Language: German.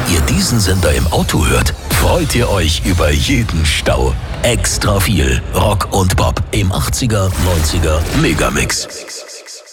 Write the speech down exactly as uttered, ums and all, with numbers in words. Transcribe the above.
ihr diesen Sender im Auto hört, freut ihr euch über jeden Stau. Extra viel Rock und Pop im achtziger, neunziger Megamix.